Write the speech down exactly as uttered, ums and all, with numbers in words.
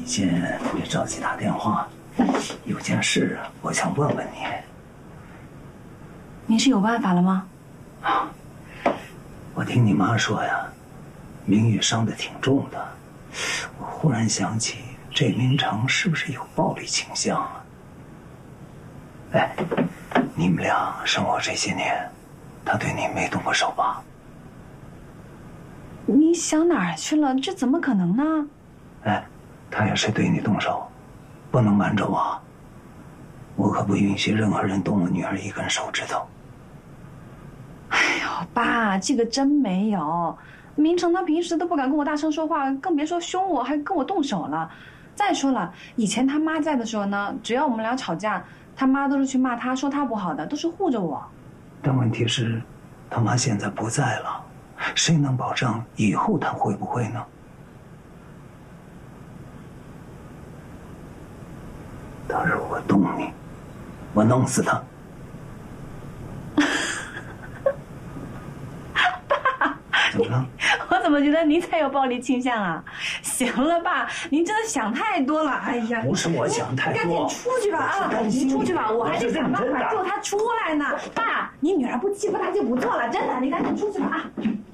先别着急打电话，有件事我想问问你。 您是有办法了吗？ 啊，我听你妈说呀，明玉伤得挺重的，我忽然想起这明成是不是有暴力倾向啊？哎，你们俩生活这些年，他对你没动过手吧？ 你想哪儿去了？这怎么可能呢？ 哎，他要是对你动手，不能瞒着我，我可不允许任何人动我女儿一根手指头。 哎呦，爸，这个真没有。明成他平时都不敢跟我大声说话，更别说凶我，还跟我动手了。再说了，以前他妈在的时候呢，只要我们俩吵架，他妈都是去骂他，说他不好的，都是护着我。 但问题是，他妈现在不在了，谁能保证以后他会不会呢？他如果动你，我弄死他。 爸， 怎么了？ 我怎么觉得您才有暴力倾向啊？行了，爸，您真的想太多了。哎呀， 不是我想太多， 赶紧出去吧啊！您出去吧，我还得想办法救他出来呢。爸，你女儿不欺负他就不错了，真的，你赶紧出去吧啊！